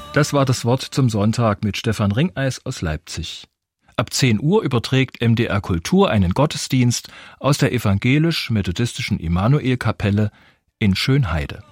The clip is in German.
Das war das Wort zum Sonntag mit Stefan Ringeis aus Leipzig. Ab 10 Uhr überträgt MDR Kultur einen Gottesdienst aus der evangelisch-methodistischen Immanuelkapelle in Schönheide.